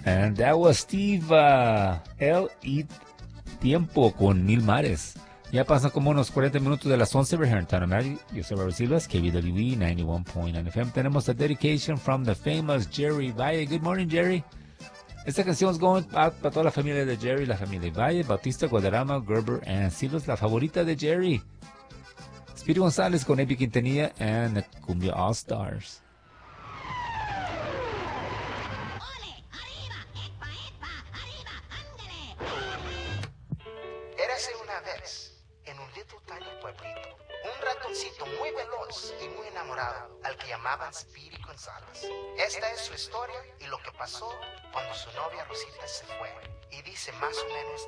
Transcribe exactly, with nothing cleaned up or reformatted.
And that was Steve uh, L. y Tiempo con Mil Mares. Ya pasan como unos cuarenta minutos de las once. We're here in Town of Magic. Yo soy Robert Silvas, K B W E ninety-one point nine F M. Tenemos a dedication from the famous Jerry Valle. Good morning, Jerry. Esta canción es going out para toda la familia de Jerry, la familia Valle, Bautista, Guadarrama, Gerber, and Silvas, la favorita de Jerry. Speedy González con Epi Quintanilla and the Cumbia All Stars. Érase una vez, en un little tiny pueblito, un ratoncito muy veloz y muy enamorado al que llamaban Speedy González. Esta es su historia y lo que pasó cuando su novia Rosita se fue. Y dice más o menos